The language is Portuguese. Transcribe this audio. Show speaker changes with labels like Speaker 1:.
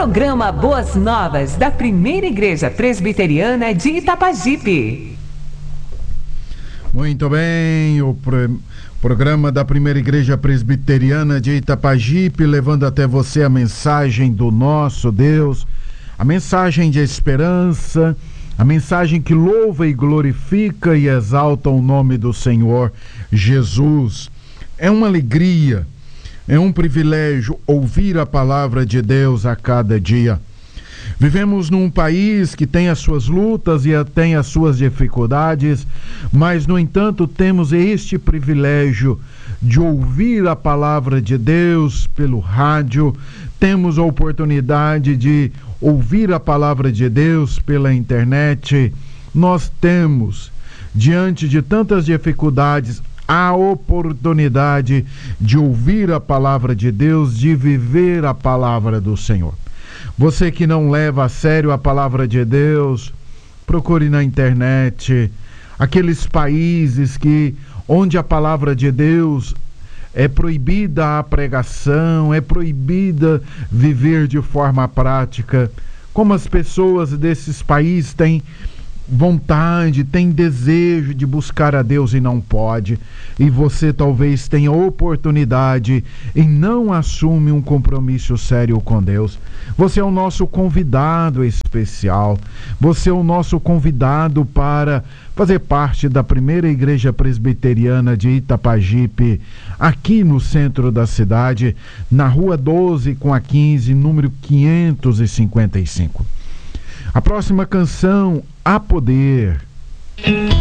Speaker 1: Programa Boas Novas da Primeira Igreja Presbiteriana de Itapajipe.
Speaker 2: Muito bem, o programa da Primeira Igreja Presbiteriana de Itapajipe, levando até você a mensagem do nosso Deus, a mensagem de esperança, a mensagem que louva e glorifica e exalta o nome do Senhor Jesus. É uma alegria, é um privilégio ouvir a palavra de Deus a cada dia. Vivemos num país que tem as suas lutas e tem as suas dificuldades, mas, no entanto, temos este privilégio de ouvir a palavra de Deus pelo rádio, temos a oportunidade de ouvir a palavra de Deus pela internet. Nós temos, diante de tantas dificuldades, a oportunidade de ouvir a palavra de Deus, de viver a palavra do Senhor. Você que não leva a sério a palavra de Deus, procure na internet aqueles países onde a palavra de Deus é proibida a pregação, é proibida viver de forma prática. Como as pessoas desses países têm vontade, tem desejo de buscar a Deus e não pode, e você talvez tenha oportunidade e não assume um compromisso sério com Deus. Você é o nosso convidado especial, você é o nosso convidado para fazer parte da Primeira Igreja Presbiteriana de Itapajipe, aqui no centro da cidade, na rua 12 com a 15, número 555. A próxima canção, A Poder.